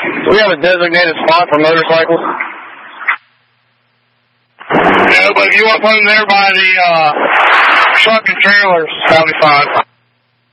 Do we have a designated spot for motorcycles? No, but if you want to put them there by the truck and trailers, that'll be fine.